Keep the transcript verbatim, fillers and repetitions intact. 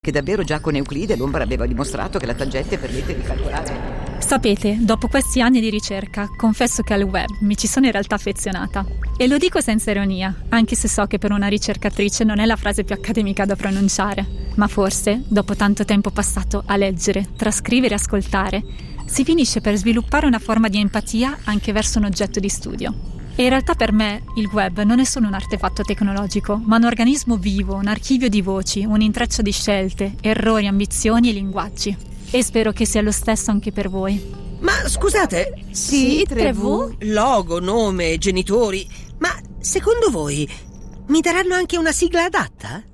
che davvero già con Euclide l'ombra aveva dimostrato che la tangente permette di calcolare. Sapete, dopo questi anni di ricerca, confesso che al web mi ci sono in realtà affezionata. E lo dico senza ironia, anche se so che per una ricercatrice non è la frase più accademica da pronunciare. Ma forse, dopo tanto tempo passato a leggere, trascrivere e ascoltare, si finisce per sviluppare una forma di empatia anche verso un oggetto di studio. E in realtà per me il web non è solo un artefatto tecnologico, ma un organismo vivo, un archivio di voci, un intreccio di scelte, errori, ambizioni e linguaggi. E spero che sia lo stesso anche per voi. Ma scusate, sì, tre vu? Logo, nome, genitori, ma secondo voi mi daranno anche una sigla adatta?